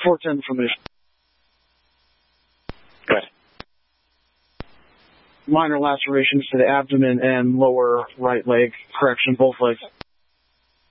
410 information. Good. Minor lacerations to the abdomen and lower right leg. Correction, both legs.